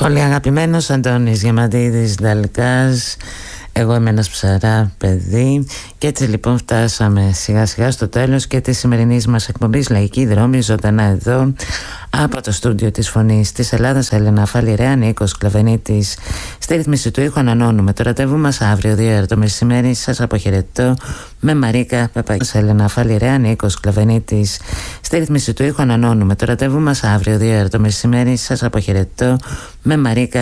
Πολύ αγαπημένος Αντώνης Διαμαντίδης Νταλκάς. Εγώ είμαι ένας ψαρά παιδί. Και έτσι λοιπόν φτάσαμε σιγά σιγά στο τέλος και της σημερινής μας εκπομπής Λαϊκή Δρόμη, ζωντανά εδώ από το στούντιο της Φωνής της Ελλάδας. Έλενα Φαλιρέα, Νίκος Κλαβενίτης στη ρύθμιση του ήχου. Ανανώνουμε το ραντεβού μας αύριο 2 το μεσημέρι. Σας αποχαιρετώ με Μαρίκα Παπαγιώτη. Έλενα Φαλιρέα, Νίκος Κλαβενίτης στη ρύθμιση του ήχου. Ανανώνουμε το ραντεβού μας αύριο 2 το μεσημέρι. Σας αποχαιρετώ με Μαρίκα